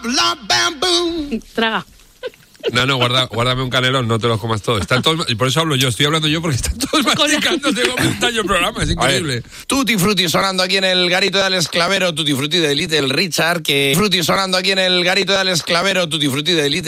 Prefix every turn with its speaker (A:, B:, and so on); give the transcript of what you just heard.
A: Traga.
B: No, guárdame un canelón, no te los comas todos. Están todos, y por eso hablo yo, estoy hablando yo porque están todos masticando. Tengo un daño el programa, es increíble.
C: Tutti Frutti sonando aquí en el garito de Alex Clavero, Tutti Frutti de Little Richard, que Frutti sonando aquí en el garito de Alex Clavero, Tutti Frutti de Little